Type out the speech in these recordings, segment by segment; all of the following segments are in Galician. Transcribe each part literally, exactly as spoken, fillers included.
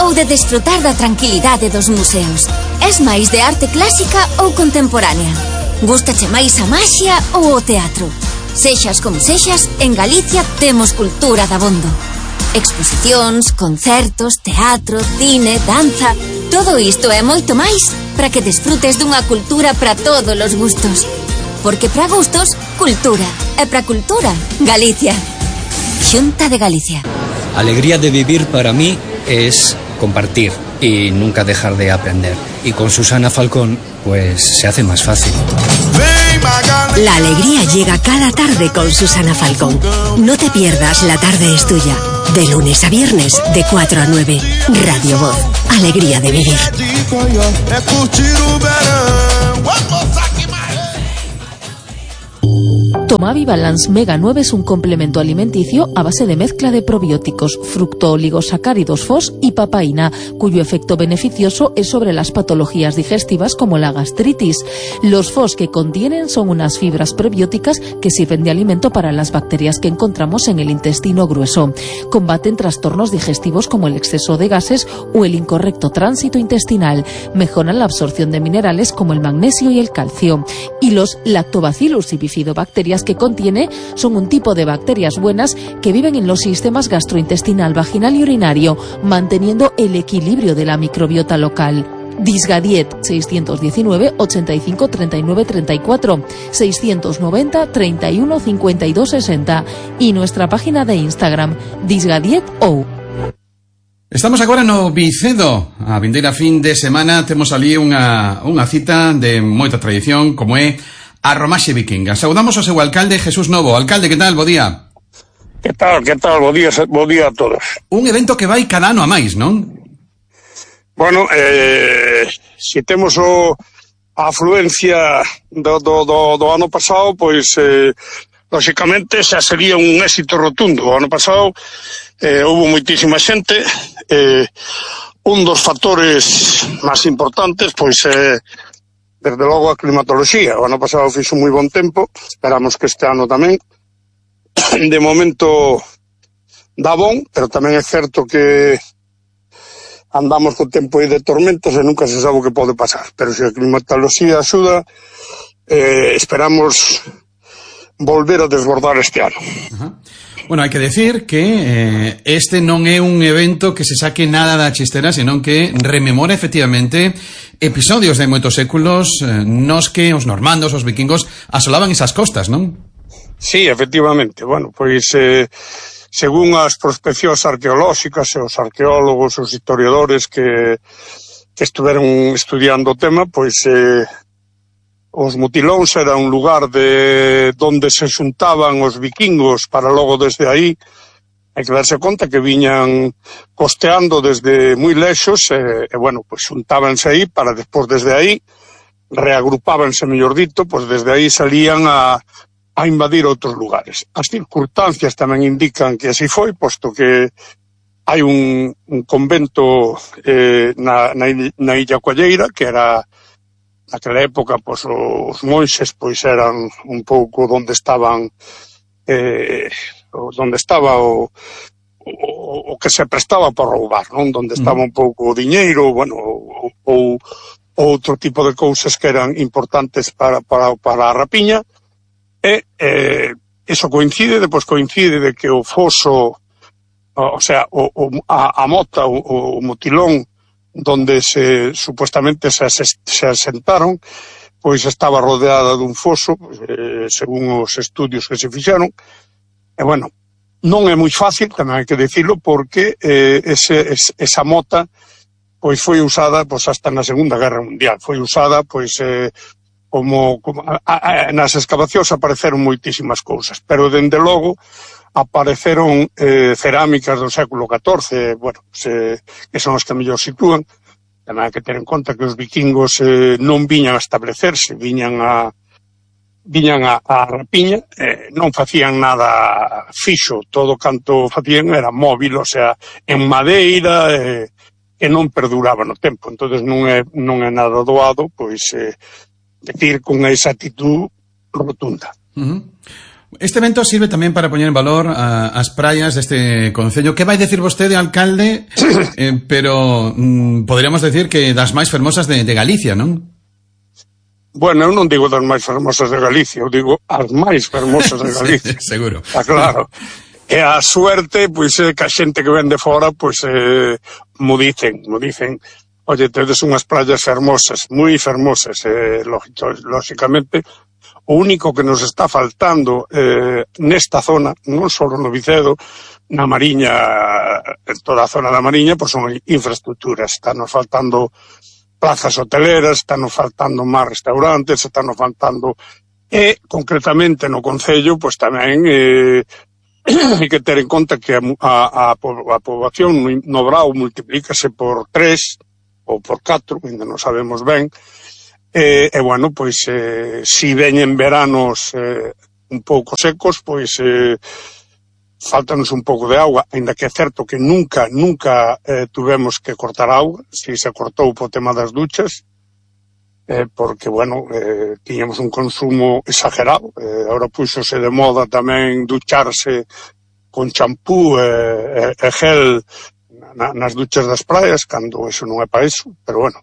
ou de desfrutar da tranquilidade dos museos? Es máis de arte clásica ou contemporánea? Gústache máis a maxia ou o teatro? Sexas como sexas, en Galicia temos cultura dabondo. Exposicións, concertos, teatro, cine, danza... Todo isto e moito máis para que desfrutes dunha cultura para todos os gustos. Porque para gustos, cultura. E para cultura, Galicia. Xunta de Galicia. Alegría de vivir para mí es compartir y nunca dejar de aprender. Y con Susana Falcón, pues se hace más fácil. La alegría llega cada tarde con Susana Falcón. No te pierdas La Tarde es Tuya. De lunes a viernes, de cuatro a nueve. Radio Voz. Alegría de vivir. Tomavi Balance Mega nueve es un complemento alimenticio a base de mezcla de probióticos, fructooligosacáridos F O S y papaína, cuyo efecto beneficioso es sobre las patologías digestivas como la gastritis. Los F O S que contienen son unas fibras prebióticas que sirven de alimento para las bacterias que encontramos en el intestino grueso. Combaten trastornos digestivos como el exceso de gases o el incorrecto tránsito intestinal. Mejoran la absorción de minerales como el magnesio y el calcio. Y los lactobacillus y bifidobacterias que contiene son un tipo de bacterias buenas que viven en los sistemas gastrointestinal, vaginal y urinario, manteniendo el equilibrio de la microbiota local. Disgadiet seiscientos diecinueve, ochenta y cinco, treinta y nueve, treinta y cuatro, seiscientos noventa, treinta y uno, cincuenta y dos, sesenta y nuestra página de Instagram disgadietou. Estamos agora no Vicedo. A vindeira fin de semana temos ali unha, unha cita de moita tradición como é a Romaxe Vikinga. Saudamos ao seu alcalde Jesús Novo. Alcalde, que tal? Bo día. Que tal, que tal? Bo día, bo día a todos. Un evento que vai cada ano a máis, non? Bueno, eh, se temos o, a afluencia do, do, do, do ano pasado, pois, eh, lóxicamente, xa sería un éxito rotundo. O ano pasado eh, houve moitísima xente. Eh, un dos factores máis importantes, pois, eh, desde logo a climatoloxía. O ano pasado fixo moi bon tempo, esperamos que este ano tamén. De momento dá bon, pero tamén é certo que andamos co tempo aí de tormentos e nunca se sabe o que pode pasar. Pero se a climatoloxía axuda, eh, esperamos volver a desbordar este ano. Ajá. Bueno, hai que decir que eh, este non é un evento que se saque nada da chistera, senón que rememora efectivamente episodios de moitos séculos eh, nos que os normandos, os vikingos, asolaban esas costas, non? Sí, efectivamente. Bueno, pois eh, según as prospeccións arqueolóxicas e os arqueólogos, os historiadores que, que estuveron estudiando o tema, pois eh, os mutilóns era un lugar de donde se xuntaban os vikingos para logo desde aí. Hai que darse conta que viñan costeando desde moi lexos e, e bueno, pois xuntábanse aí para despois desde aí reagrupábanse, mellor dito, pois desde aí salían a, a invadir outros lugares. As circunstancias tamén indican que así foi, posto que hai un, un convento eh, na, na, na Illa Coalleira, que era naquela época, pois, os monxes pois eran un pouco onde estaban eh, onde estaba o, o, o que se prestaba para roubar, non? Onde estaba un pouco o diñeiro, bueno, ou, ou outro tipo de cousas que eran importantes para, para, para a rapiña, e eh, eso coincide, depois coincide de que o foso, o sea, o, o, a, a mota, o, o motilón, donde se supuestamente se, se asentaron, pois estaba rodeada dun foso, eh, según os estudios que se fixeron. E, bueno, non é moi fácil, tamén hai que dicilo, porque eh, ese, es, esa mota pois foi usada pois hasta na Segunda Guerra Mundial. Foi usada pois eh, como, como a, a, nas excavacións apareceron moitísimas cousas, pero dende logo apareceron eh, cerámicas do século catorce, bueno, se, que son as que mellor sitúan. Tamén hai que ter en conta que os vikingos eh, non viñan a establecerse, viñan a viñan a, a rapiña, eh, non facían nada fixo, todo canto facían era móvil, o sea, en madeira, eh, que non perduraba no tempo. Entonces non é, non é nada doado, pois, eh, decir con esa actitud rotunda. Uh-huh. Este evento sirve tamén para poñer en valor a, as praias deste concello. Que vai decir vostede, alcalde? eh, pero mm, poderíamos decir que das máis fermosas de, de Galicia, non? Bueno, eu non digo das máis fermosas de Galicia, eu digo as máis fermosas de Galicia. Sí, seguro. Está claro. E a suerte, pois, é que a xente que ven de fora, pois, eh, mo dicen, mo dicen, oye, tedes unhas praias fermosas, moi fermosas, eh, lógicamente. O único que nos está faltando eh, nesta zona, non só no Vicedo, na Mariña, en toda a zona da Mariña, pois son infraestructuras. Están nos faltando plazas hoteleras, están nos faltando máis restaurantes, están nos faltando... E, concretamente, no Concello, pois tamén eh, hai que ter en conta que a, a, a poboación no Brao multiplícase por tres ou por catro, ainda non sabemos ben. E, e bueno, pois, eh, si veñen veranos eh, un pouco secos, pois eh, faltanos un pouco de agua, ainda que é certo que nunca, nunca eh, tuvemos que cortar agua, si se cortou po tema das duchas, eh, porque, bueno, eh, tiñamos un consumo exagerado, eh, agora puxose de moda tamén ducharse con champú e, e, e gel na, nas duchas das praias, cando eso non é para eso, pero bueno...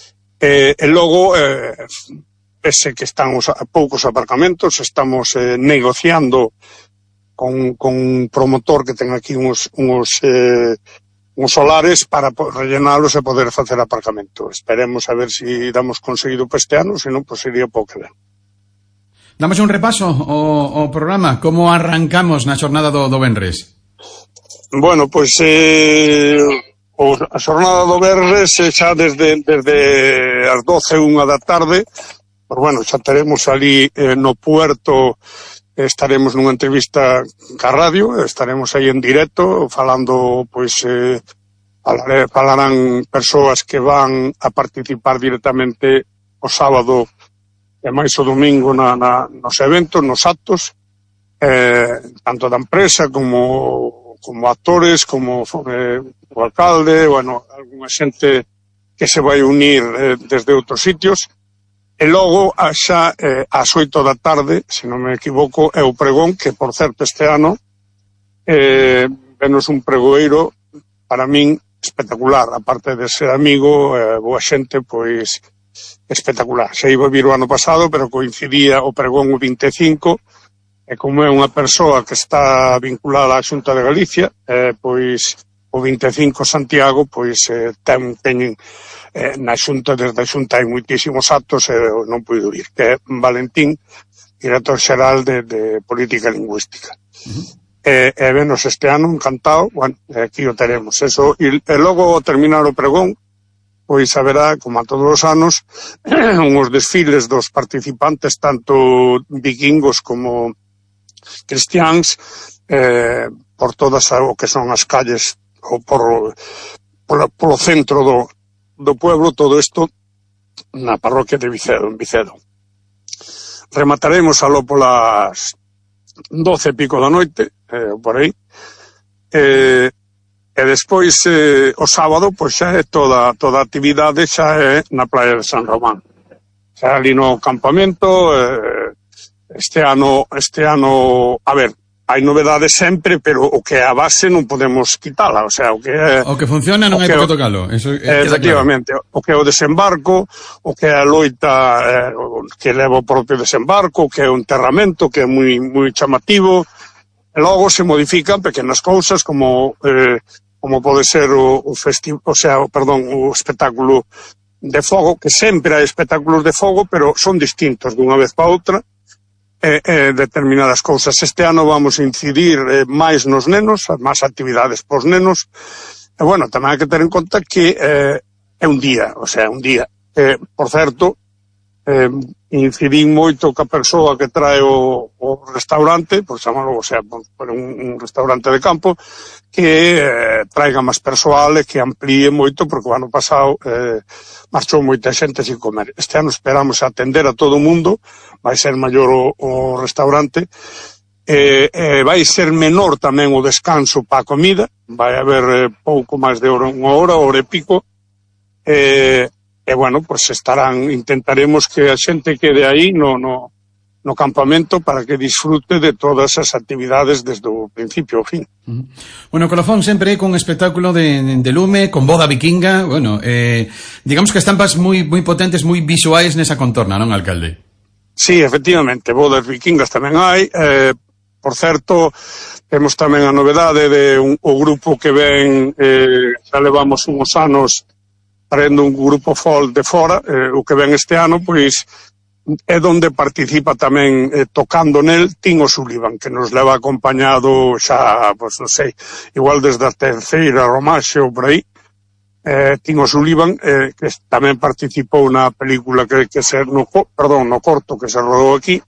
E, e logo, eh, ese que están os, a poucos aparcamentos, estamos eh, negociando con, con un promotor que ten aquí uns, uns, eh, uns solares para rellenalos e poder facer aparcamento. Esperemos a ver se si damos conseguido para este ano, senón, pois sería pouco ben. Damos un repaso ao, ao programa. Como arrancamos na xornada do, do Venres? Bueno, pois... Eh... a xornada do Venres xa desde, desde as doce, unha da tarde, pues bueno, xa teremos ali eh, no puerto, estaremos nunha entrevista ca radio, estaremos aí en directo, falando, pois, eh, falarán persoas que van a participar directamente o sábado e máis o domingo na, na, nos eventos, nos actos, eh, tanto da empresa como... como actores, como eh, o alcalde, bueno, algunha xente que se vai unir eh, desde outros sitios, e logo xa eh, ás oito da tarde, se non me equivoco, é o pregón, que por certo este ano eh, venos un pregoeiro para min espectacular, aparte de ser amigo, eh, boa xente, pois espectacular. Se iba a vir o ano pasado, pero coincidía o pregón o vinte e cinco, e como é unha persoa que está vinculada á Xunta de Galicia, eh, pois o vinte e cinco Santiago, pois eh, ten, teñen eh, na Xunta, desde a Xunta hai moitísimos actos e eh, non puido ir, que é Valentín, director xeral de, de Política Lingüística. Uh-huh. E, e venos este ano, encantado, bueno, aquí o teremos. Eso, e, e logo terminar o pregón, pois haberá, como a todos os anos, uns desfiles dos participantes, tanto vikingos como cristiáns, eh, por todas o que son as calles ou por, por polo centro do, do pueblo, todo isto na parroquia de Vicedo, en Vicedo. Remataremos aló polas doce e pico da noite, eh, por aí, eh, e despois eh, o sábado, pois xa é toda, toda a actividade xa é na praia de San Román. Xa ali no campamento, eh, Este ano, este ano, a ver, hai novedades sempre, pero o que é a base non podemos quitala, o sea, o que é... O que funciona non hai por que tocalo, eso é, efectivamente, claro. O que é o desembarco, o que é a loita eh, que leva o propio desembarco, o que é o enterramento, que é moi, moi chamativo, e logo se modifican pequenas cousas como, eh, como pode ser o, o festival, o sea, o, perdón, o espectáculo de fogo, que sempre hai espectáculos de fogo, pero son distintos dunha vez para outra, Eh, eh, determinadas cousas. Este ano vamos a incidir eh, máis nos nenos, máis actividades pos nenos, e bueno, tamén hai que ter en conta que eh, é un día, o sea, un día. Eh, por certo, eh, incidín moito ca persoa que trae o, o restaurante, por chamalo, o sea, por, por un, un restaurante de campo, que eh, traiga máis persoal e que amplíe moito, porque o ano pasado eh, marchou moita xente sin comer. Este ano esperamos atender a todo o mundo, vai ser maior o, o restaurante, e, e vai ser menor tamén o descanso para a comida, vai haber eh, pouco máis de hora, unha hora, hora e pico, e, e bueno, pues estarán, intentaremos que a xente quede aí no, no, no campamento para que disfrute de todas as actividades desde o principio ao fin. Uh-huh. Bueno, Colofón sempre con espectáculo de, de lume, con boda vikinga, bueno, eh, digamos que estampas moi moi potentes, moi visuais nesa contorna, non, alcalde? Sí, efectivamente, bodas vikingas tamén hai, eh, por certo, temos tamén a novedade de un, o grupo que ven, eh, xa levamos uns anos traendo un grupo folk de fora, eh, o que ven este ano, pois, é donde participa tamén eh, tocando nel Tino Sullivan, que nos leva acompañado xa, pois non sei, igual desde a terceira Romaxe ou por aí. eh, Tino Sullivan, eh, que tamén participou na película que, que se, no, perdón, no corto que se rodou aquí,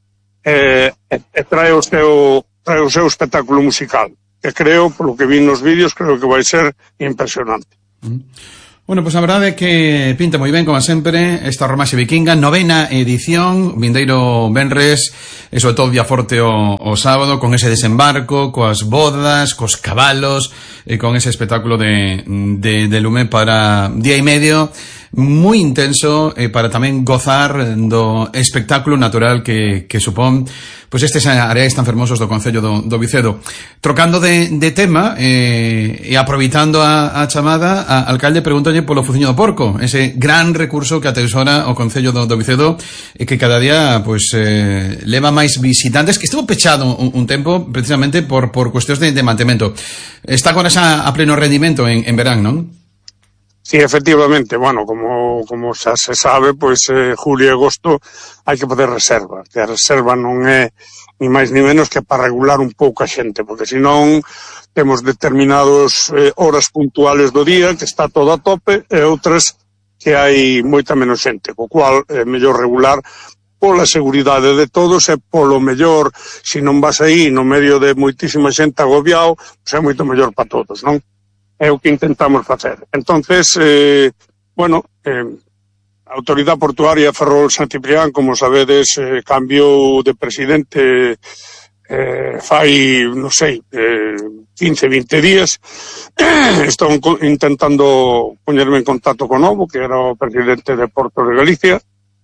eh, e, e trae o seu trae o seu espectáculo musical, que creo, polo que vi nos vídeos, creo que vai ser impresionante. Mm. Bueno, pois pues a verdade é que pinta moi ben, como sempre, esta Romaxe Vikinga, novena edición, vindeiro venres, e sobre todo día forte o, o sábado, con ese desembarco, coas bodas, cos cabalos, e con ese espectáculo de, de, de lume para día e medio, moi intenso, e para tamén gozar do espectáculo natural que, que supón pois estes areais tan fermosos do Concello do, do Vicedo. Trocando de, de tema, eh, e aproveitando a, a chamada, a alcalde preguntalle polo Fuciño do Porco, ese gran recurso que atesoura o Concello do, do Vicedo, e que cada día pois eh, leva máis visitantes, que estuvo pechado un, un tempo precisamente por, por cuestións de, de mantemento. Está con esa a pleno rendimento en, en verán, non? Sí, efectivamente, bueno, como, como xa se sabe, pois eh, julio e agosto hai que poder reserva, que a reserva non é ni máis ni menos que para regular un pouco a xente, porque senón temos determinados eh, horas puntuales do día que está todo a tope e outras que hai moita menos xente, co cual é mellor regular pola seguridade de todos e polo mellor, se non vas aí no medio de moitísima xente agobiado, pois é moito mellor para todos, non? É o que intentamos facer. Entonces, eh, bueno, eh, a Autoridade Portuaria Ferrol San Ciprián, como sabedes, eh, cambiou de presidente eh, fai, non sei, eh, quince, vinte días. Estou intentando poñerme en contacto con novo, que era o presidente de Porto de Galicia,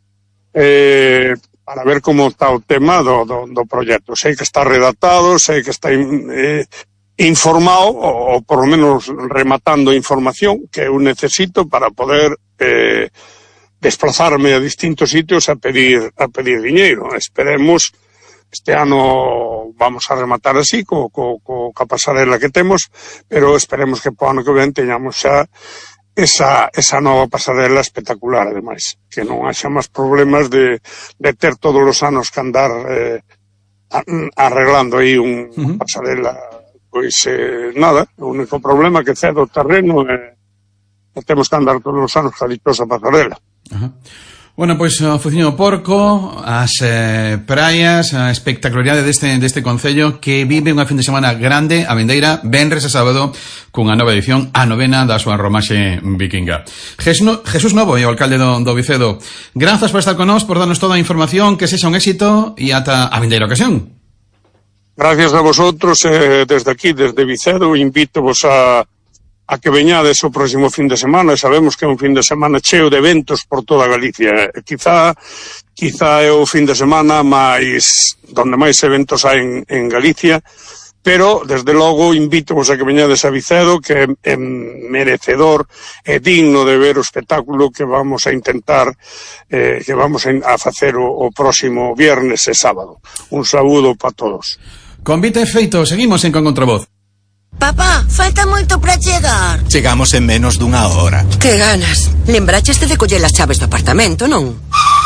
eh, para ver como está o tema do, do, do proxecto. Sei que está redactado, sei que está eh, informado, ou por lo menos rematando información que eu necesito para poder eh, desplazarme a distintos sitios a pedir a pedir diñeiro. Esperemos, este ano vamos a rematar así, co, co, co, ca pasarela que temos, pero esperemos que po ano que ven teñamos xa esa, esa nova pasarela espectacular, ademais, que non haxa máis problemas de, de ter todos os anos que andar eh, arreglando aí un uh-huh. pasarela. Pois, eh, nada, o único problema que cedo o terreno é eh, temos que andar todos os anos a dichosa pasarela. Ajá. Bueno, pois o Fuciño do Porco, as eh, praias, a espectacularidade deste, deste concello que vive unha fin de semana grande, a vindeira, venres e sábado, cunha nova edición, a novena da súa Romaxe Vikinga. Jesús, Jesús Novo, e o alcalde do, do Vicedo, grazas por estar con nós, por darnos toda a información, que sexa un éxito, e ata a vindeira ocasión. Gracias a vosotros, eh, desde aquí, desde Vicedo, invito-vos a, a que veñades o próximo fin de semana. Sabemos que é un fin de semana cheo de eventos por toda Galicia. Eh, quizá, quizá é o fin de semana máis, donde máis eventos hai en, en Galicia, pero, desde logo, invito-vos a que veñades a Vicedo, que é merecedor e digno de ver o espectáculo que vamos a intentar, eh, que vamos a facer o, o próximo viernes e sábado. Un saúdo para todos. Convite feito, seguimos en Con Contravoz. Papá, falta moito para chegar. Chegamos en menos dunha hora. Que ganas. Lembrachaste de coller as chaves do apartamento, non?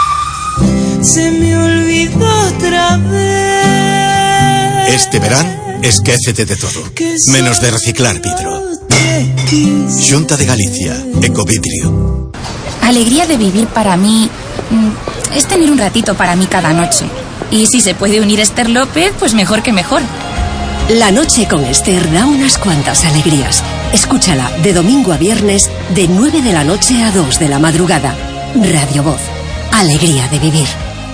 Se me olvidó otra vez. Este verán, esquécete de todo, menos de reciclar vidro. Xunta de Galicia, Ecovidrio. Alegría de vivir para mí es tener un ratito para mí cada noche. Y si se puede unir Esther López, pues mejor que mejor. La noche con Esther da unas cuantas alegrías. Escúchala de domingo a viernes, de nueve de la noche a dos de la madrugada. Radio Voz. Alegría de vivir.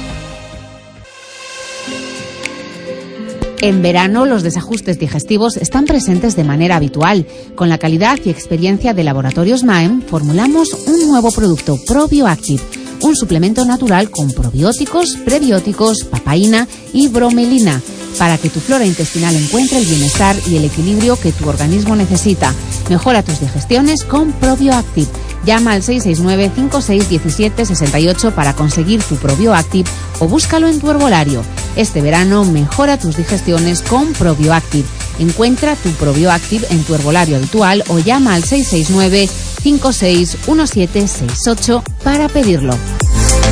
En verano, los desajustes digestivos están presentes de manera habitual. Con la calidad y experiencia de Laboratorios Maem, formulamos un nuevo producto, ProBioactive, un suplemento natural con probióticos, prebióticos, papaína y bromelina, para que tu flora intestinal encuentre el bienestar y el equilibrio que tu organismo necesita. Mejora tus digestiones con ProbioActive. Llama al seis seis nueve, cinco seis uno siete, seis ocho para conseguir tu ProbioActive o búscalo en tu herbolario. Este verano mejora tus digestiones con ProbioActive. Encuentra tu ProbioActive en tu herbolario habitual o llama al seis seis nueve, cinco seis uno siete, seis ocho para pedirlo.